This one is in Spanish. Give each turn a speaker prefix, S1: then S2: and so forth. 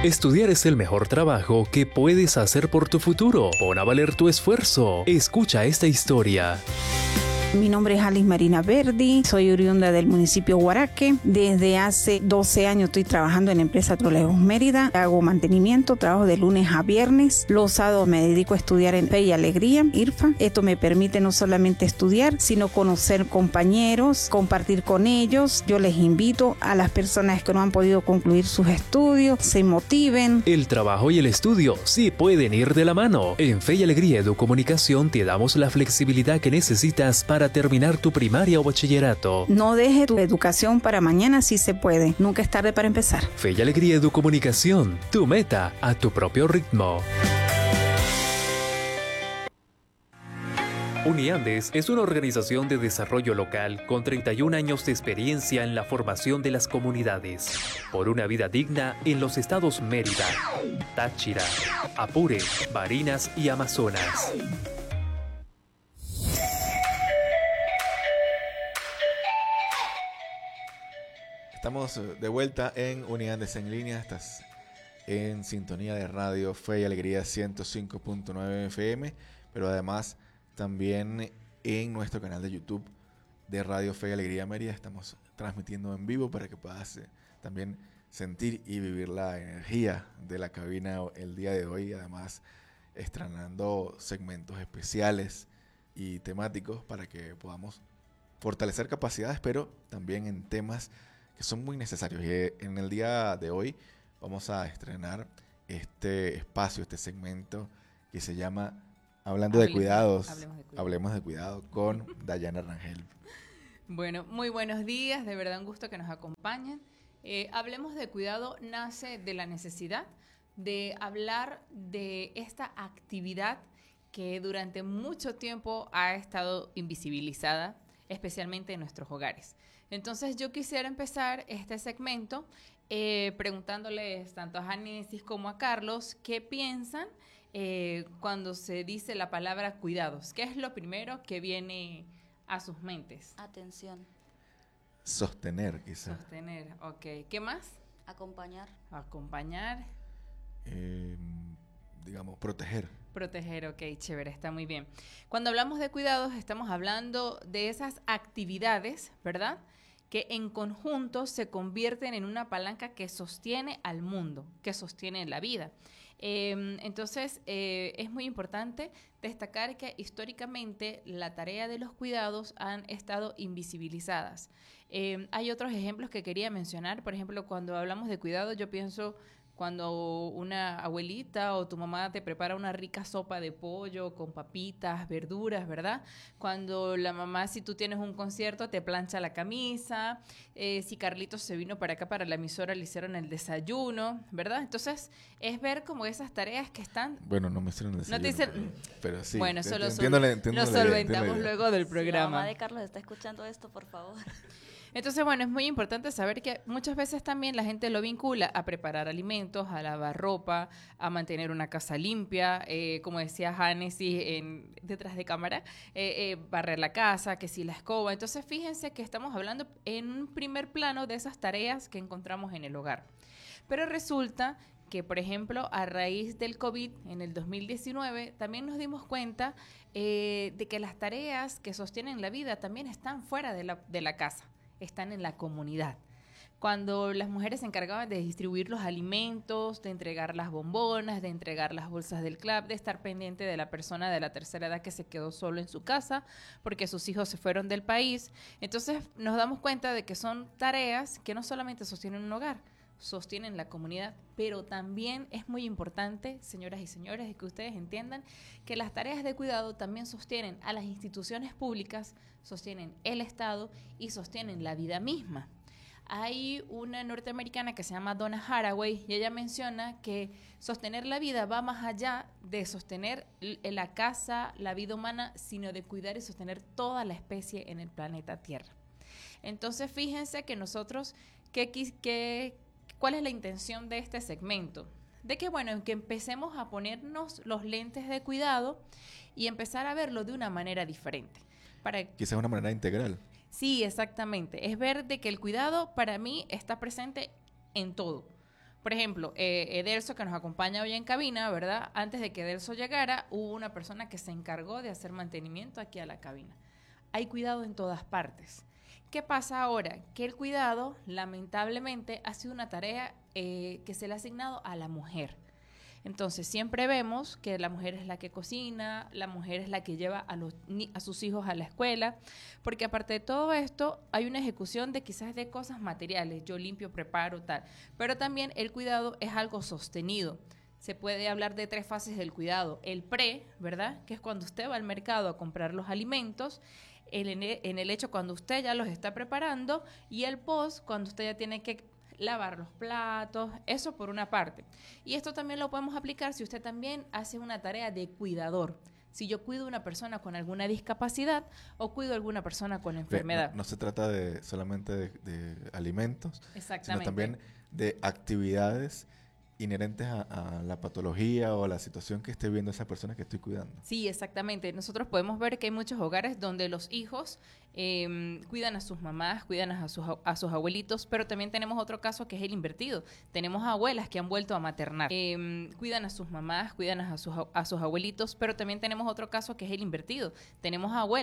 S1: Estudiar es el mejor trabajo que puedes hacer por tu futuro. Pon a valer tu esfuerzo. Escucha esta historia.
S2: Mi nombre es Alice Marina Verdi, soy oriunda del municipio Guaraque. Desde hace 12 años estoy trabajando en la empresa Trolejos Mérida. Hago mantenimiento, trabajo de lunes a viernes. Los sábados me dedico a estudiar en Fe y Alegría, IRFA. Esto me permite no solamente estudiar, sino conocer compañeros, compartir con ellos. Yo les invito a las personas que no han podido concluir sus estudios, se motiven.
S1: El trabajo y el estudio sí pueden ir de la mano. En Fe y Alegría Educomunicación te damos la flexibilidad que necesitas para terminar tu primaria o bachillerato.
S2: No deje tu educación para mañana si se puede. Nunca es tarde para empezar.
S1: Fe y Alegría Educomunicación, tu meta a tu propio ritmo. Uniandes es una organización de desarrollo local con 31 años de experiencia en la formación de las comunidades por una vida digna en los estados Mérida, Táchira, Apure, Barinas y Amazonas.
S3: Estamos de vuelta en Uniandes en línea. Estás en sintonía de Radio Fe y Alegría 105.9 FM, pero además también en nuestro canal de YouTube de Radio Fe y Alegría Mérida. Estamos transmitiendo en vivo para que puedas también sentir y vivir la energía de la cabina el día de hoy. Además, estrenando segmentos especiales y temáticos para que podamos fortalecer capacidades, pero también en temas que son muy necesarios. Y en el día de hoy vamos a estrenar este espacio, este segmento que se llama Hablemos de Cuidados, con Dayana Rangel.
S4: Bueno, muy buenos días, de verdad un gusto que nos acompañen. Hablemos de Cuidado nace de la necesidad de hablar de esta actividad que durante mucho tiempo ha estado invisibilizada, especialmente en nuestros hogares. Entonces yo quisiera empezar este segmento preguntándoles tanto a Génesis como a Carlos qué piensan cuando se dice la palabra cuidados. ¿Qué es lo primero que viene a sus mentes?
S5: Atención.
S3: Sostener, quizás.
S4: Sostener, ok. ¿Qué más?
S5: Acompañar.
S4: Acompañar.
S3: Digamos, proteger.
S4: Proteger, ok, chévere, está muy bien. Cuando hablamos de cuidados, estamos hablando de esas actividades, ¿verdad?, que en conjunto se convierten en una palanca que sostiene al mundo, que sostiene la vida. Entonces, es muy importante destacar que históricamente la tarea de los cuidados han estado invisibilizadas. Hay otros ejemplos que quería mencionar. Por ejemplo, cuando hablamos de cuidado, yo pienso cuando una abuelita o tu mamá te prepara una rica sopa de pollo con papitas, verduras, ¿verdad? Cuando la mamá, si tú tienes un concierto, te plancha la camisa. Si Carlitos se vino para acá, para la emisora, le hicieron el desayuno, ¿verdad? Entonces, es ver como esas tareas que están...
S3: Bueno, no me hicieron el desayuno.
S4: No te hicieron...
S3: Pero sí.
S4: Bueno, eso lo
S3: entiendo
S4: solventamos luego del
S5: Si
S4: programa.
S5: la mamá de Carlos está escuchando esto, por favor.
S4: Entonces, bueno, es muy importante saber que muchas veces también la gente lo vincula a preparar alimentos, a lavar ropa, a mantener una casa limpia, como decía Génesis detrás de cámara, barrer la casa, que si la escoba. Entonces, fíjense que estamos hablando en un primer plano de esas tareas que encontramos en el hogar. Pero resulta que, por ejemplo, a raíz del COVID en el 2019, también nos dimos cuenta de que las tareas que sostienen la vida también están fuera de la casa. Están en la comunidad. Cuando las mujeres se encargaban de distribuir los alimentos, de entregar las bombonas, de entregar las bolsas del club, de estar pendiente de la persona de la tercera edad que se quedó solo en su casa porque sus hijos se fueron del país. Entonces nos damos cuenta de que son tareas que no solamente sostienen un hogar, sostienen la comunidad, pero también es muy importante, señoras y señores, que ustedes entiendan que las tareas de cuidado también sostienen a las instituciones públicas, sostienen el Estado y sostienen la vida misma. Hay una norteamericana que se llama Donna Haraway y ella menciona que sostener la vida va más allá de sostener la casa, la vida humana, sino de cuidar y sostener toda la especie en el planeta Tierra. Entonces, fíjense que nosotros, ¿cuál es la intención de este segmento? De que, bueno, que empecemos a ponernos los lentes de cuidado y empezar a verlo de una manera diferente.
S3: Quizás una manera integral.
S4: Sí, exactamente. Es ver de que el cuidado para mí está presente en todo. Por ejemplo, Edelso, que nos acompaña hoy en cabina, ¿verdad? Antes de que Edelso llegara, hubo una persona que se encargó de hacer mantenimiento aquí a la cabina. Hay cuidado en todas partes. ¿Qué pasa ahora? Que el cuidado, lamentablemente, ha sido una tarea que se le ha asignado a la mujer. Entonces, siempre vemos que la mujer es la que cocina, la mujer es la que lleva a sus hijos a la escuela, porque aparte de todo esto, hay una ejecución de quizás de cosas materiales, yo limpio, preparo, tal, pero también el cuidado es algo sostenido. Se puede hablar de 3 fases del cuidado. El pre, ¿verdad? Que es cuando usted va al mercado a comprar los alimentos, en el hecho cuando usted ya los está preparando, y el post, cuando usted ya tiene que lavar los platos, eso por una parte. Y esto también lo podemos aplicar si usted también hace una tarea de cuidador. Si yo cuido a una persona con alguna discapacidad o cuido a alguna persona con enfermedad.
S3: No se trata solamente de alimentos, sino
S4: Exactamente.
S3: también de actividades inherentes a la patología o a la situación que esté viendo esa persona que estoy cuidando.
S4: Sí, exactamente. Nosotros podemos ver que hay muchos hogares donde los hijos cuidan a sus mamás, cuidan a sus abuelitos, pero también tenemos otro caso que es el invertido. Tenemos abuelas que han vuelto a maternar. Cuidan a sus mamás, cuidan a sus abuelitos, pero también tenemos otro caso que es el invertido. Tenemos abuelas